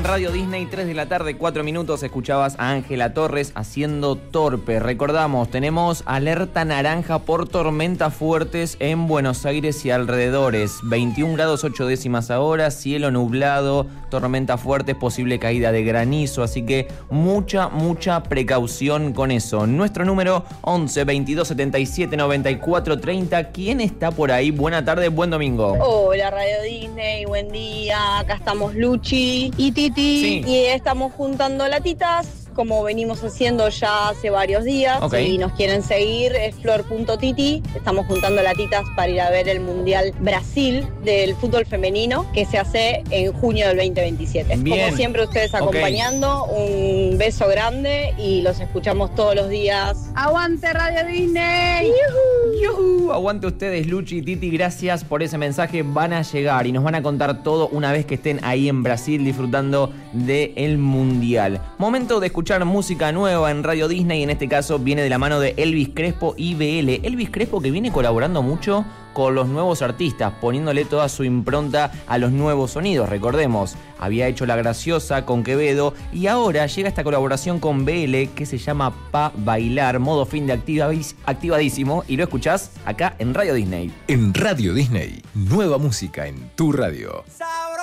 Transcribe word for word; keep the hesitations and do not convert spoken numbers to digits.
Radio Disney, tres de la tarde, cuatro minutos. Escuchabas a Ángela Torres haciendo Torpe. Recordamos, tenemos alerta naranja por tormentas fuertes en Buenos Aires y alrededores. veintiún grados ocho décimas ahora, cielo nublado, tormenta fuerte, posible caída de granizo. Así que mucha, mucha precaución con eso. Nuestro número once veintidós setenta y siete noventa y cuatro treinta. ¿Quién está por ahí? Buena tarde, buen domingo. Hola Radio Disney, buen día. Acá estamos Luchi y Titi, sí. Y estamos juntando latitas como venimos haciendo ya hace varios días. Okay. Si nos quieren seguir es flor punto titi. Estamos juntando latitas para ir a ver el Mundial Brasil del fútbol femenino que se hace en junio del veinte veintisiete. Bien. Como siempre ustedes acompañando, okay. Un beso grande y los escuchamos todos los días. ¡Aguante Radio Disney! ¡Yuhu! ¡Yuhu! Aguante ustedes, Luchi y Titi, gracias por ese mensaje. Van a llegar y nos van a contar todo una vez que estén ahí en Brasil disfrutando del Mundial. Momento de escuchar música nueva en Radio Disney, en este caso viene de la mano de Elvis Crespo y B L. Elvis Crespo que viene colaborando mucho con los nuevos artistas, poniéndole toda su impronta a los nuevos sonidos. Recordemos, había hecho La Graciosa con Quevedo y ahora llega esta colaboración con B L que se llama Pa Bailar, modo fin de activadís- activadísimo, y lo escuchás acá en Radio Disney. En Radio Disney, nueva música en tu radio. Sabroso.